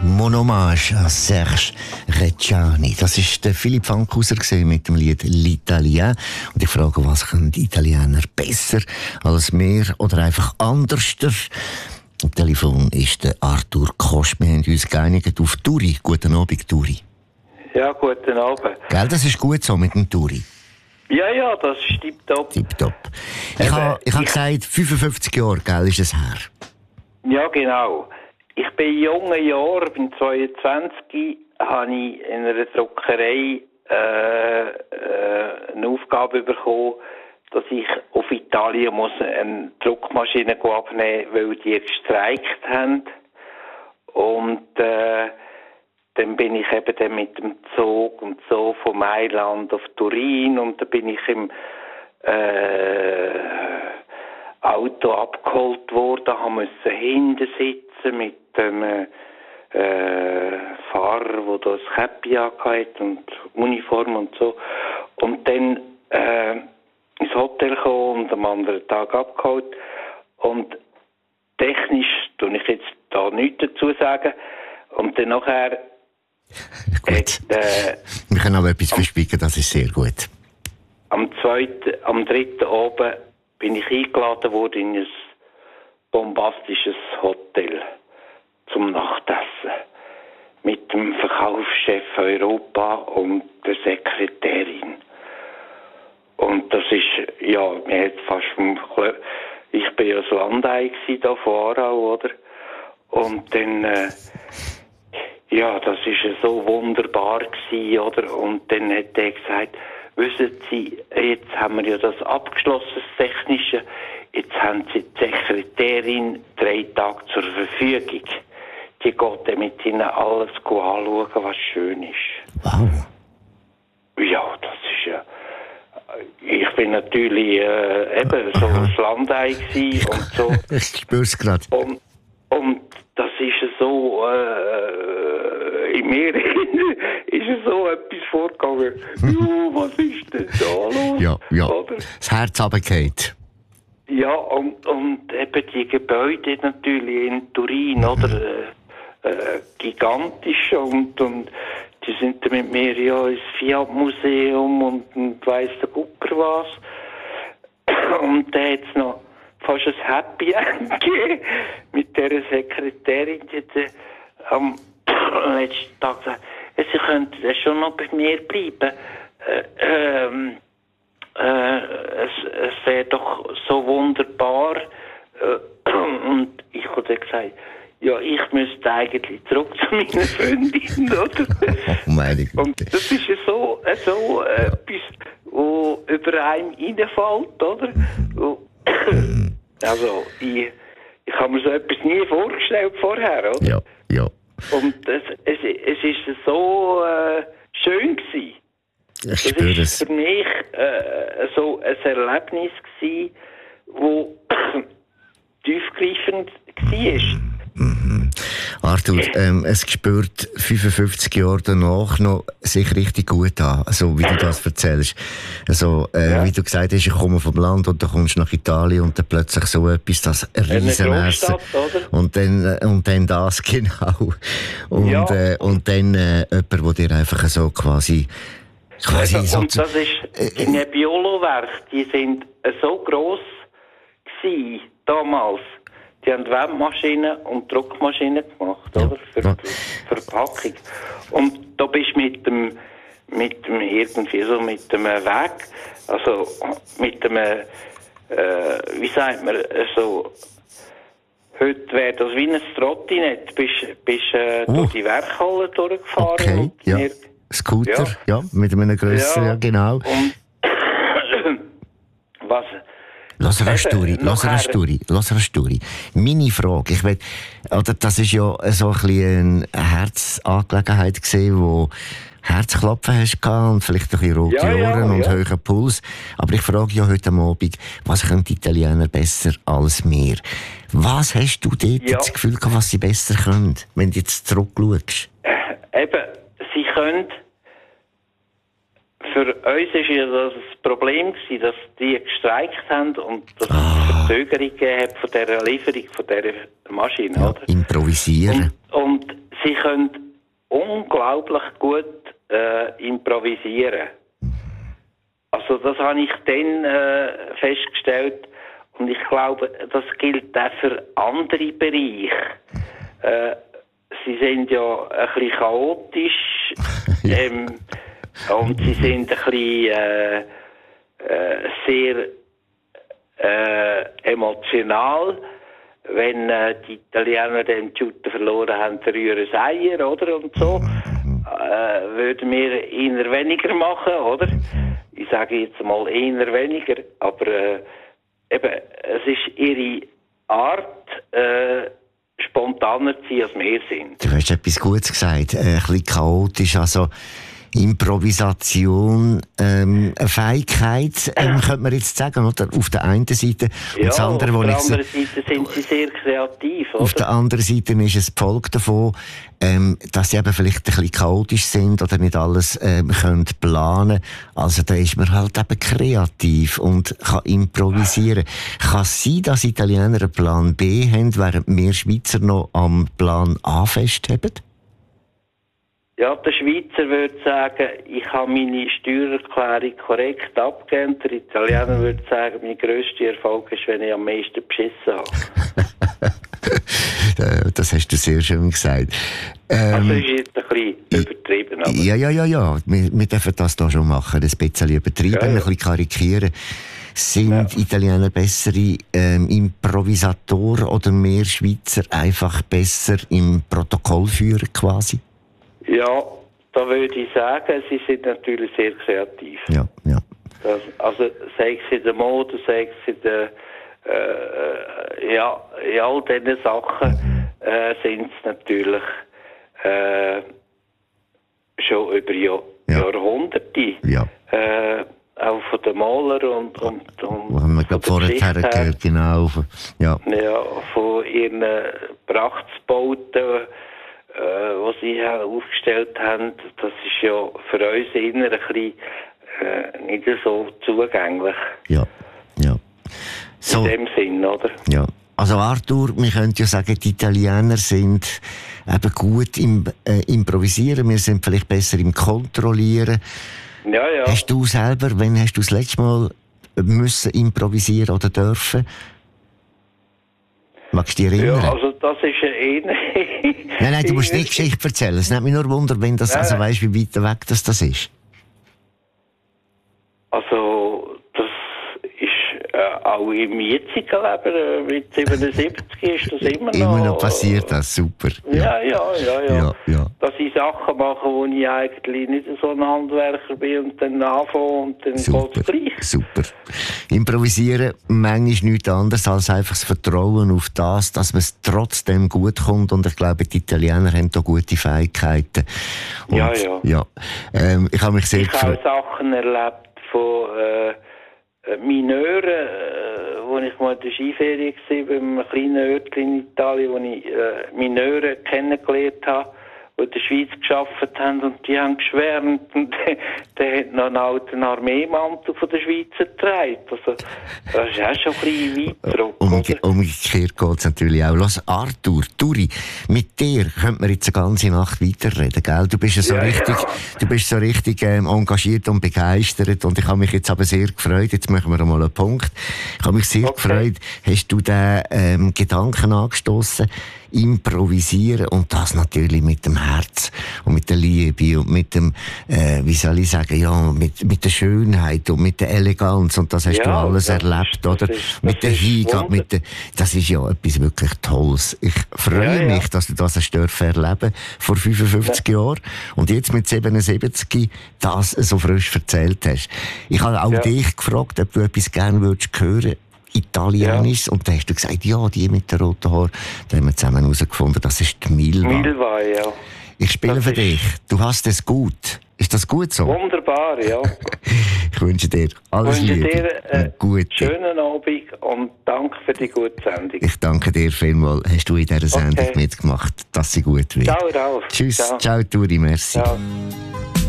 Mon hommage à Serge Reggiani. Das war der Philipp Fankhauser mit dem Lied «L'Italien». Und ich frage, was können die Italiener besser als wir oder einfach anders? Am Telefon ist der Arthur Kosch. Wir haben uns geeinigt auf Turi. Guten Abend, Turi. Ja, guten Abend. Gell, das ist gut so mit dem Turi. Ja, das ist tipptopp. Tipptopp. Ich habe gesagt, 55 Jahre, gell, ist es her? Ja, genau. Ich bin in jungen Jahren, bin 22, habe ich in einer Druckerei eine Aufgabe bekommen, dass ich auf Italien muss eine Druckmaschine abnehmen muss, weil die gestreikt haben. Und dann bin ich eben dann mit dem Zug und so von Mailand auf Turin und dann bin ich im Auto abgeholt worden, musste hinten sitzen mit dem Fahrer, der das Käppi angehabt und Uniform und so. Und dann ins Hotel gekommen und am anderen Tag abgeholt. Und technisch tue ich jetzt da nichts dazu sagen. Und dann nachher... Gut. Wir können aber etwas verspicken, das ist sehr gut. Am 3. oben bin ich eingeladen worden in ein bombastisches Hotel zum Nachtessen. Mit dem Verkaufschef Europa und der Sekretärin. Und das ist, ja, mir hat fast ich bin ja das Landei da von Aarau, oder? Und dann, ja, das ist so wunderbar gewesen, oder? Und dann hat er gesagt, wissen Sie, jetzt haben wir ja das abgeschlossen, das Technische, jetzt haben Sie die Sekretärin 3 Tage zur Verfügung. Die geht dann mit Ihnen alles anschauen, was schön ist. Wow. Ja, das ist ja... Ich bin natürlich eben so ein Landei gewesen und so. Ich spür's gerade. Und das ist so, in mir ist so etwas vorgegangen. Was ist denn da los? Ja. Oder? Das Herz runtergefallen. Ja, und eben die Gebäude natürlich in Turin, oder? Gigantisch und die sind dann mit mir ja ins Fiat-Museum und weiss der Gucker was. Und da hat es noch fast ein Happy End gegeben mit dieser Sekretärin, die am letzten Tag gesagt, sie könnten schon noch bei mir bleiben. Es wäre doch so wunderbar. Und ich habe dann gesagt, ja, ich müsste eigentlich zurück zu meiner Freundin, oder? Oh, meine Güte. Und das ist ja so etwas, wo über einem reinfällt, oder? Also, ich habe mir so etwas nie vorgestellt vorher, oder? Ja. Und es ist so schön gewesen. Ich spüre es. Das war für mich so ein Erlebnis gewesen, wo tiefgreifend war. Arthur, es spürt 55 Jahre danach noch sich richtig gut an, so wie du das erzählst. Also, wie du gesagt hast, ich komme vom Land und dann kommst du nach Italien und dann plötzlich so etwas, das Riesenessen. Und dann das, genau. Und dann jemand, der dir einfach so quasi so... Und das ist, die Nebbiolo-Werke, die sind so gross gewesen, damals. Die haben Webmaschinen und Druckmaschinen gemacht, oder? Für die Verpackung. Und da bist du mit dem irgendwie so mit dem Weg, also mit dem, wie sagt man, so, heute wäre das wie ein Trottinett, bist durch die Werkhalle durchgefahren. Okay, ja. Scooter, ja, mit einem grösseren, ja, genau. Und was... Lass eine Story. Meine Frage, das ist ja so ein bisschen eine Herzangelegenheit gewesen, wo Herzklopfen hast und vielleicht ein bisschen rote Ohren und hohen Puls. Aber ich frage ja heute Abend, was können die Italiener besser als wir? Was hast du dort das Gefühl gehabt, was sie besser können, wenn du jetzt zurückschaust? Eben, sie können... Für uns war ja das Problem, dass die gestreikt haben und dass es Verzögerungen gegeben hat von dieser Lieferung, von dieser Maschine. Ja, oder? Improvisieren. Und sie können unglaublich gut improvisieren. Also das habe ich dann festgestellt und ich glaube, das gilt auch für andere Bereiche. Sie sind ja ein bisschen chaotisch und sie sind ein bisschen sehr emotional. Wenn die Italiener den Shooter verloren haben, rühren sie Eier, oder? Und so würden wir eher weniger machen, oder? Ich sage jetzt mal eher weniger, aber eben, es ist ihre Art, spontaner zu sein, als wir sind. Du hast etwas Gutes gesagt, ein bisschen chaotisch, also Improvisation, eine Fähigkeit, könnte man jetzt sagen, oder? Auf der einen Seite. Und das andere, auf der anderen Seite sind sie sehr kreativ, oder? Auf der anderen Seite ist es die Folge davon, dass sie eben vielleicht ein bisschen chaotisch sind oder nicht alles können planen. Also da ist man halt eben kreativ und kann improvisieren. Kann es sein, dass Italiener einen Plan B haben, während wir Schweizer noch am Plan A festhalten? Ja, der Schweizer würde sagen, ich habe meine Steuererklärung korrekt abgegeben. Der Italiener würde sagen, mein grösster Erfolg ist, wenn ich am meisten beschissen habe. Das hast du sehr schön gesagt. Also ist jetzt ein bisschen übertrieben. Aber. Ja. Wir dürfen das hier schon machen. Ein bisschen übertrieben, ein bisschen karikieren. Sind Italiener bessere Improvisatoren oder mehr Schweizer einfach besser im Protokollführen quasi? Ja, da würde ich sagen, sie sind natürlich sehr kreativ. Ja. Also sei es in der Mode, sei es in der in all diesen Sachen sind es natürlich schon über Jahrhunderte. Ja. Auch von den Malern und haben wir gerade vorher gehört, genau. Ja, von ihren Prachtbauten, was sie aufgestellt haben, das ist ja für uns eher ein bisschen nicht so zugänglich. Ja. So. In dem Sinn, oder? Ja. Also Arthur, wir können ja sagen, die Italiener sind eben gut im Improvisieren, wir sind vielleicht besser im Kontrollieren. Ja. Hast du selber, wann hast du das letzte Mal müssen improvisieren oder dürfen? Magst du dich erinnern? Ja, also das ist eher... Nein, du musst nicht Geschichte erzählen. Es nimmt mich nur Wunder, wenn das, also weisst, wie weit weg das ist. Also, das ist auch im jetzigen Leben, mit 77 ist das immer noch... Immer noch passiert das, super. Ja. Dass ich Sachen mache, wo ich eigentlich nicht so ein Handwerker bin und dann anfange und dann geht es gleich. Super. Improvisieren, manchmal nichts anderes als einfach das Vertrauen auf das, dass es trotzdem gut kommt, und ich glaube, die Italiener haben da gute Fähigkeiten. Und, ja. Ich habe mich sehr gefreut. Ich habe Sachen erlebt von Mineuren, wo ich mal in der Skiferie war, bei einem kleinen Örtchen in Italien, wo ich Mineuren kennengelernt habe, die in der Schweiz gearbeitet haben, und die haben geschwärmt, und der hat noch einen alten Armeemantel von der Schweiz getragen. Also, das ist auch schon ein bisschen weit zurück. Umgekehrt geht es natürlich auch. Lass Arthur, Turi, mit dir könnte man jetzt eine ganze Nacht weiterreden, gell? Du bist so richtig engagiert und begeistert, und ich habe mich jetzt aber sehr gefreut. Jetzt machen wir mal einen Punkt. Ich habe mich sehr gefreut. Hast du den Gedanken angestoßen? Improvisieren, und das natürlich mit dem Herz und mit der Liebe und mit dem, wie soll ich sagen, mit der Schönheit und mit der Eleganz, und das hast du alles erlebt, oder? Mit der Hingabe, das ist ja etwas wirklich Tolles. Ich freue mich, dass du das hast erleben vor 55 Jahren und jetzt mit 77 das so frisch erzählt hast. Ich habe auch dich gefragt, ob du etwas gerne würdest hören, Italienisch, und da hast du gesagt, die mit den roten Haaren, da haben wir zusammen herausgefunden, das ist die Milva. Milva, ja. Ich spiele für dich. Du hast es gut. Ist das gut so? Wunderbar, ja. Ich wünsche dir alles Liebe. Ich wünsche dir einen schönen Abend und danke für die gute Sendung. Ich danke dir vielmals. Hast du in dieser Sendung mitgemacht, dass sie gut wird. Ciao, Ralf. Tschüss. Ciao Turi, merci. Ciao.